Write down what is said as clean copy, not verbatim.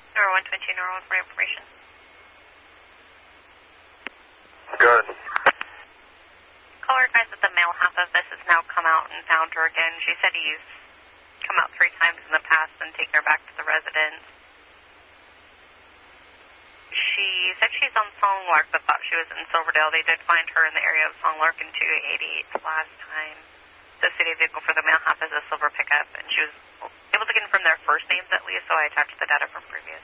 Number 122, number 1 for information. Good. Caller advised that the male half of this has now come out and found her again. She said he's come out 3 times in the past and taken her back to the residence. She said she's on Songlark, but thought she was in Silverdale. They did find her in the area of Songlark and 288 last time. The city vehicle for the male half is a silver pickup, and she was able to confirm their first names at least, so I attached the data from previous.